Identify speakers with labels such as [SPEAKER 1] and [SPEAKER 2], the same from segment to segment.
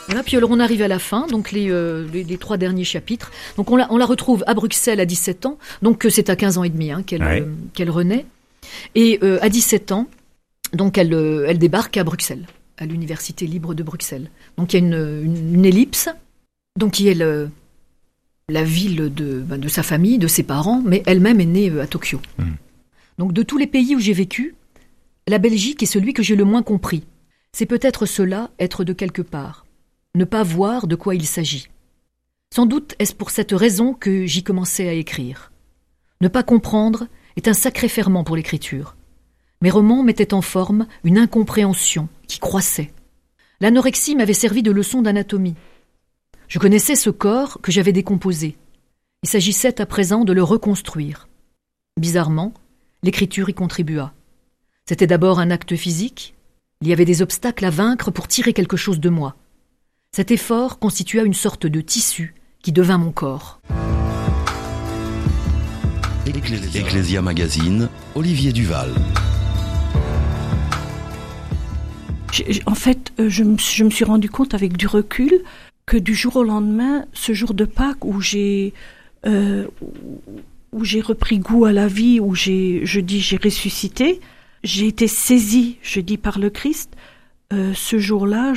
[SPEAKER 1] Voilà, puis alors on arrive à la fin, donc les 3 derniers chapitres. Donc on la retrouve à Bruxelles à 17 ans, donc c'est à 15 ans et demi qu'elle renaît. Et à 17 ans, donc elle débarque à Bruxelles, à l'Université libre de Bruxelles. Donc il y a une ellipse, donc qui est la ville de sa famille, de ses parents, mais elle-même est née à Tokyo. Donc de tous les pays où j'ai vécu, la Belgique est celui que j'ai le moins compris. C'est peut-être cela, être de quelque part. Ne pas voir de quoi il s'agit. Sans doute est-ce pour cette raison que j'y commençais à écrire. Ne pas comprendre est un sacré ferment pour l'écriture. Mes romans mettaient en forme une incompréhension qui croissait. L'anorexie m'avait servi de leçon d'anatomie. Je connaissais ce corps que j'avais décomposé. Il s'agissait à présent de le reconstruire. Bizarrement, l'écriture y contribua. C'était d'abord un acte physique. Il y avait des obstacles à vaincre pour tirer quelque chose de moi. Cet effort constitua une sorte de tissu qui devint mon corps.
[SPEAKER 2] Ecclesia Magazine, Olivier Duval.
[SPEAKER 3] En fait, je me suis rendu compte avec du recul que du jour au lendemain, ce jour de Pâques où j'ai repris goût à la vie, où j'ai ressuscité, j'ai été saisie, par le Christ. Ce jour-là,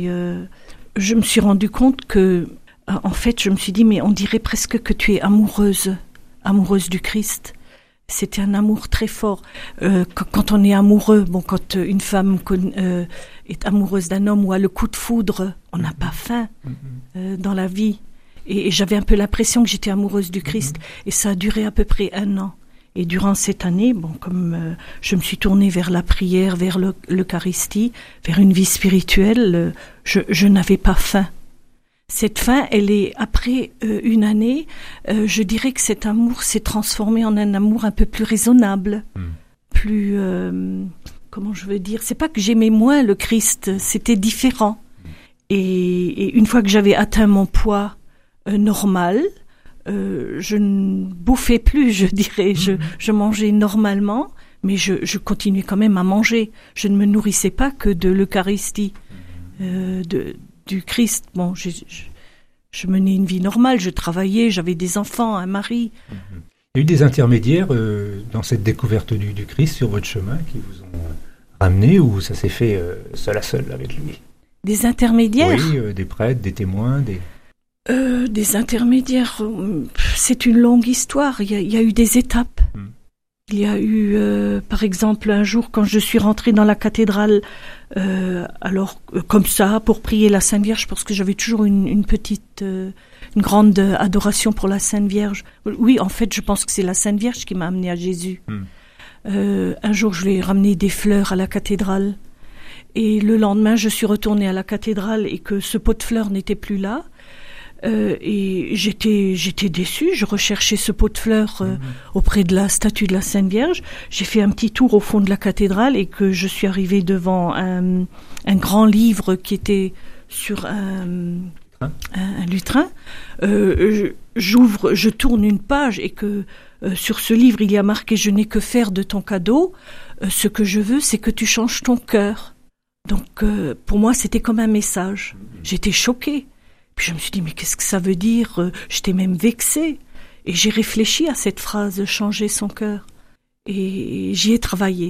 [SPEAKER 3] je me suis rendu compte que, en fait, je me suis dit, mais on dirait presque que tu es amoureuse du Christ. C'était un amour très fort. Quand on est amoureux, quand une femme est amoureuse d'un homme ou a le coup de foudre, on n'a pas faim dans la vie. Et j'avais un peu l'impression que j'étais amoureuse du Christ. Et ça a duré à peu près 1 an. Et durant cette année, comme je me suis tournée vers la prière, vers l'Eucharistie, vers une vie spirituelle, je n'avais pas faim. Cette faim, elle est après une année, je dirais que cet amour s'est transformé en un amour un peu plus raisonnable, plus, comment je veux dire, c'est pas que j'aimais moins le Christ, c'était différent. Et une fois que j'avais atteint mon poids normal, je ne bouffais plus, je dirais, je mangeais normalement, mais je continuais quand même à manger. Je ne me nourrissais pas que de l'Eucharistie, du Christ. Je menais une vie normale, je travaillais, j'avais des enfants, un mari.
[SPEAKER 4] Il y a eu des intermédiaires dans cette découverte du Christ sur votre chemin qui vous ont ramené, ou ça s'est fait seul à seul avec lui?
[SPEAKER 3] Des intermédiaires?
[SPEAKER 4] Oui, des prêtres, des témoins,
[SPEAKER 3] des intermédiaires, c'est une longue histoire. Il y a eu des étapes. Il y a eu, par exemple, un jour quand je suis rentrée dans la cathédrale, comme ça, pour prier la Sainte Vierge, parce que j'avais toujours une grande adoration pour la Sainte Vierge. Oui, en fait, je pense que c'est la Sainte Vierge qui m'a amenée à Jésus. Un jour, je lui ai ramené des fleurs à la cathédrale. Et le lendemain, je suis retournée à la cathédrale et que ce pot de fleurs n'était plus là. Et j'étais déçue, je recherchais ce pot de fleurs auprès de la statue de la Sainte Vierge. J'ai fait un petit tour au fond de la cathédrale et que je suis arrivée devant un grand livre qui était sur un lutrin. Je tourne une page et que sur ce livre il y a marqué « Je n'ai que faire de ton cadeau, ce que je veux c'est que tu changes ton cœur ». Donc pour moi c'était comme un message, j'étais choquée. Puis je me suis dit, mais qu'est-ce que ça veut dire? J'étais même vexée. Et j'ai réfléchi à cette phrase, changer son cœur. Et j'y ai travaillé.